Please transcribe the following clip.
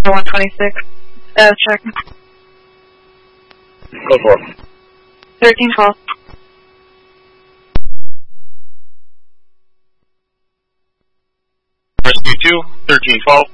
126. Check. Go for it. 1312. Rescue 2, 1312.